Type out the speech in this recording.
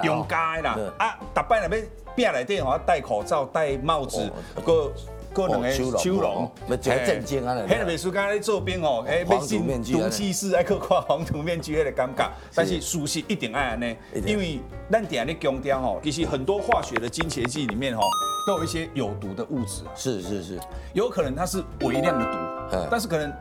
用加的啦。啊，大摆那边变内底吼，戴口罩、戴帽子，个两个手笼， 要真正经啊！ 迄个美术家咧做兵吼，要进毒气室，爱去看黄土面具，迄个感觉。但是事实一定爱安尼，因为咱定咧强调吼，其实很多化学的清洁剂里面吼，都有一些有毒的物质。 是， 有可能它是微量的毒，但是可能